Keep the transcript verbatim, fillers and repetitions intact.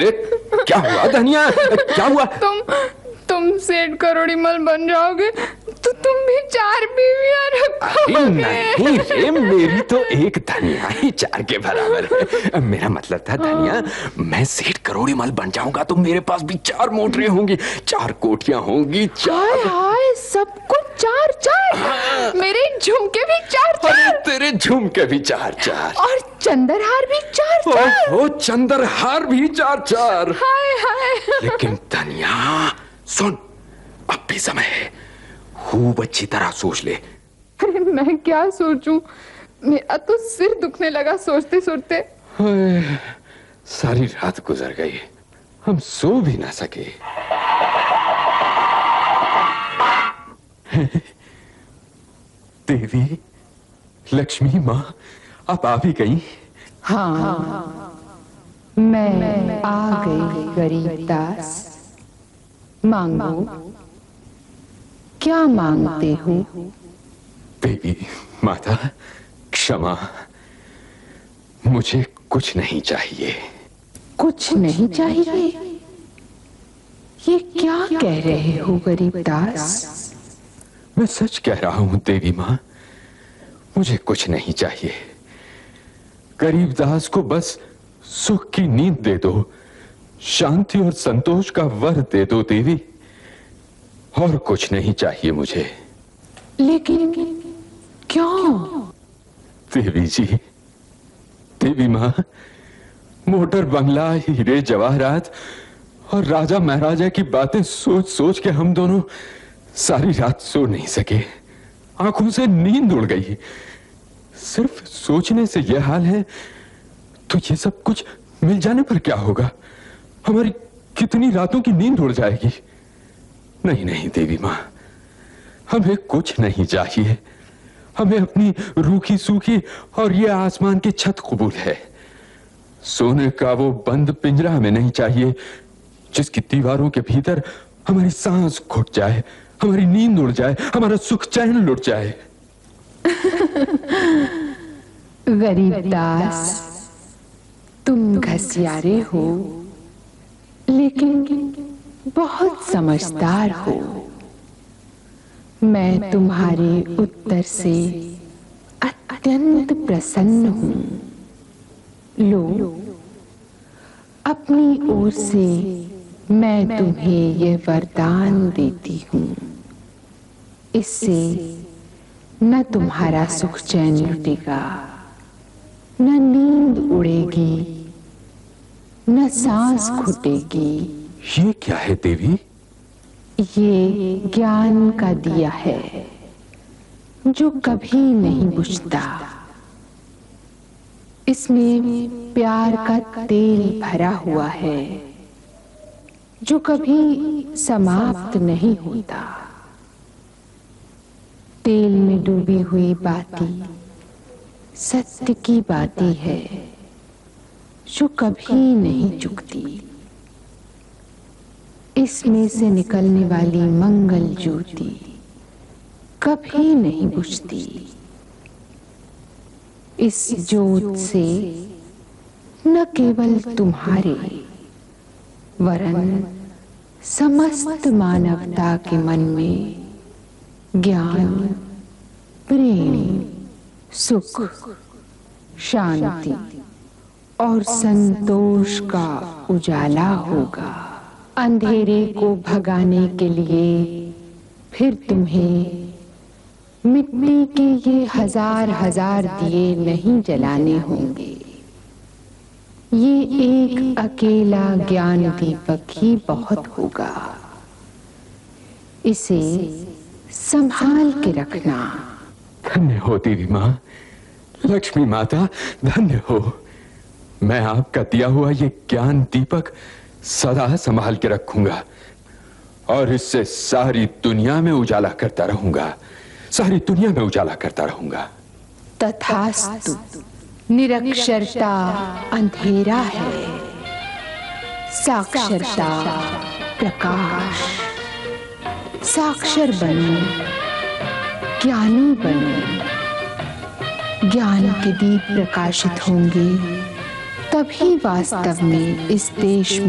अरे क्या हुआ धनिया, क्या हुआ? तुम तुम सेठ करोड़ीमल बन जाओगे तो तुम भी चार बीवियां रखोगे। नहीं रे, मेरी तो एक धनिया ही चार के बराबर है। मेरा मतलब था धनिया, मैं सेठ करोड़ीमल बन जाऊंगा तो मेरे पास भी चार मोटरें होंगी, चार कोठियां होंगी, चार। हाय, सब कुछ चार चार। हाँ। मेरे झुमके भी चार चार। तेरे झुमके भी चार चार। और चंद्रहार भी चार चार। ओ, ओ चंद्रहार भी चार चार। हाय हाय। लेकिन धनिया सुन, अब भी समय है, खूब अच्छी तरह सोच ले। अरे मैं क्या सोचूं, मेरा तो सिर दुखने लगा सोचते सोचते। सारी रात गुजर गई, हम सो भी ना सके। देवी, लक्ष्मी माँ, आप आ भी गई? हाँ, हाँ, मैं, मैं आ गई गरीब दास। मांगो, क्या मांगते हो? देवी माता, क्षमा, मुझे कुछ नहीं चाहिए। कुछ नहीं चाहिए? ये क्या कह रहे हो गरीब दास? मैं सच कह रहा हूं देवी माँ, मुझे कुछ नहीं चाहिए। गरीब दास को बस सुख की नींद दे दो, शांति और संतोष का वर दे दो देवी, और कुछ नहीं चाहिए मुझे। लेकिन क्यों? देवी जी, देवी माँ, मोटर बंगला, हीरे जवाहरात और राजा महाराजा की बातें सोच सोच के हम दोनों सारी रात सो नहीं सके, आंखों से नींद उड़ गई। सिर्फ सोचने से यह हाल है तो ये सब कुछ मिल जाने पर क्या होगा? हमारी कितनी रातों की नींद उड़ जाएगी। नहीं नहीं देवी माँ, हमें कुछ नहीं चाहिए। हमें अपनी रूखी सूखी और ये आसमान की छत कबूल है। सोने का वो बंद पिंजरा हमें नहीं चाहिए जिसकी दीवारों के भीतर हमारी सांस घुट जाए, हमारी नींद उड़ जाए, हमारा सुख चैन लुट जाए। गरीब दास, तुम घसियारे हो लेकिन बहुत समझदार हो। मैं तुम्हारे उत्तर से अत्यंत प्रसन्न हूं। लो, अपनी ओर से मैं तुम्हें यह वरदान देती हूं। इससे न तुम्हारा सुख चैन लुटेगा, न नींद उड़ेगी, न सांस घुटेगी। ये क्या है देवी? ये ज्ञान का दिया है जो कभी नहीं बुझता। इसमें प्यार का तेल भरा हुआ है जो कभी समाप्त नहीं होता। तेल में डूबी हुई बाती सत्य की बाती है जो कभी नहीं चुकती। इसमें से निकलने वाली मंगल ज्योति कभी नहीं बुझती। इस ज्योत से न केवल तुम्हारे वरन समस्त मानवता के मन में ज्ञान, प्रेम, सुख, शांति और संतोष का उजाला होगा। अंधेरे को भगाने के लिए फिर तुम्हें मिट्टी के ये हजार हजार दिए नहीं जलाने होंगे। ये एक अकेला ज्ञान दीपक ही बहुत होगा। इसे संभाल के रखना। धन्य हो देवी माँ, लक्ष्मी माता, धन्य हो। मैं आपका दिया हुआ ये ज्ञान दीपक सदा संभाल के रखूंगा और इससे सारी दुनिया में उजाला करता रहूंगा, सारी दुनिया में उजाला करता रहूंगा। तथास्तु। निरक्षरता अंधेरा है, साक्षरता प्रकाश। साक्षर बनो, ज्ञानी बनो। ज्ञान के दीप प्रकाशित होंगे तभी वास्तव में इस देश